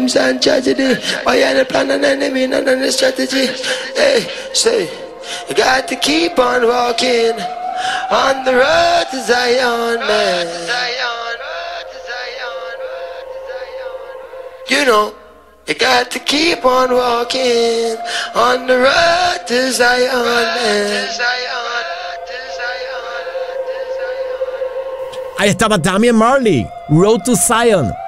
dreams and tragedy. Why you the plan and enemy and the strategy? Hey, say, you got to keep on walking on the road to Zion, man. You know, you got to keep on walking on the road to Zion, man. Ahí estaba Damian Marley, Road to Zion.